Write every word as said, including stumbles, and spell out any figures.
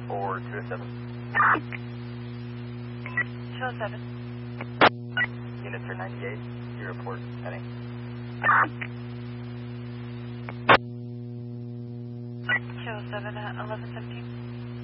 for two oh seven. two oh seven. Units are ninety-eight. Your report heading. two oh seven at eleven seventeen.